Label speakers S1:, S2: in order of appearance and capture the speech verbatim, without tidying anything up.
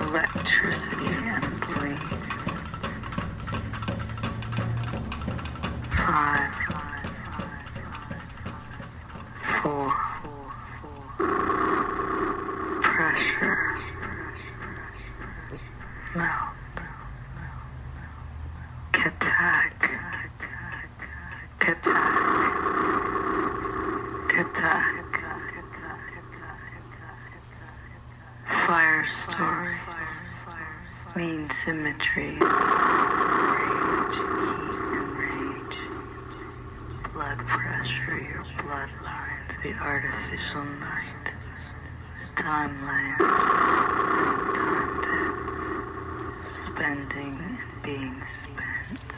S1: electricity and bling. Five, four, pressure, melt, katak, katak, katak, fire stories mean symmetry, rage, heat and rage, blood pressure, your bloodlines, the artificial night, the time layers, and the time dance, spending and being spent,